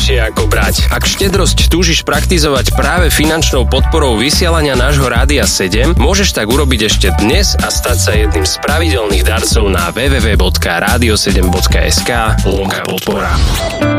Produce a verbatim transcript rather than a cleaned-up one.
lepšie ako brať. Ak štedrosť túžiš praktizovať práve finančnou podporou vysielania nášho Rádia sedem, môžeš tak urobiť ešte dnes a stať sa jedným z pravidelných darcov na w w w bodka radio sedem bodka es ka lomka podpora.